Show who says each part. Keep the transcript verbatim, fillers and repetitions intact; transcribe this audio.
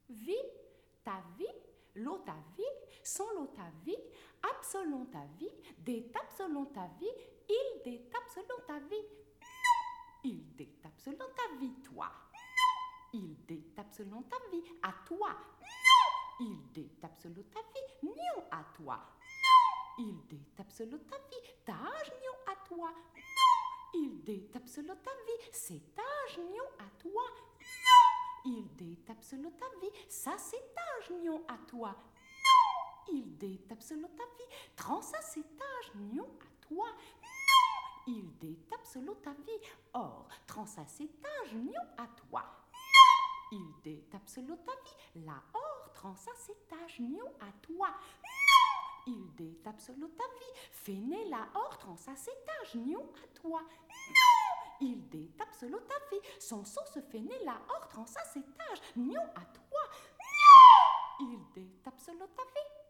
Speaker 1: vie, ta vie, l'eau ta vie, son l'eau ta vie, absolon ta vie, détape selon ta vie, il détape selon ta vie. Non, il détape selon ta vie, toi. Non, il détape selon ta vie, à toi. Non, il détape selon ta vie, nion à toi. Non, il détape selon ta vie, tage nion à toi. Non, il détape selon ta vie, c'est tage nion à toi. Non, il détape selon ta vie, ça c'est tage nion à toi. Non, il détape selon ta vie, trans ça c'est tage nion à toi. Non, il détape selon ta vie, or trans ça c'est tage nion à toi. Non, il détape selon ta vie, la or trans ça c'est tage nion à toi. Non, il détape selon ta vie, féné la or trans ça c'est tage nion à toi. Non, il détape selon ta vie, son son se féné la or trans ça c'est tage nion à toi. Non, il détape selon ta vie.